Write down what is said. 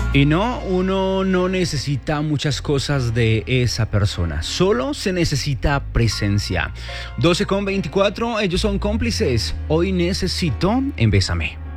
Y no, uno no necesita muchas cosas de esa persona, solo se necesita presencia. 12:24, ellos son cómplices. Hoy necesito en Bésame.